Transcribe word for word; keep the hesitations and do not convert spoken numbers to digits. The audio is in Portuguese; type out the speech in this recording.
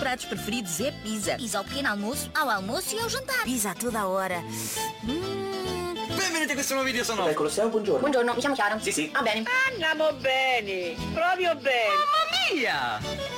pratos preferidos é pizza. Pizza ao pequeno almoço, ao almoço e ao jantar. Pizza a toda a hora. Hum. Benvenuti a questo nuovo video, sono... Ecco, siamo, buongiorno. Buongiorno, mi chiamo Chiara. Sì, sì. Va bene. Andiamo bene, proprio bene. Mamma mia!